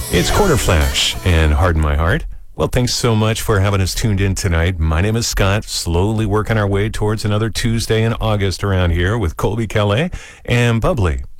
It's Quarter Flash and Harden My Heart. Well, thanks so much for having us tuned in tonight. My name is Scott, slowly working our way towards another Tuesday in August around here with Colby Calais and Bubbly.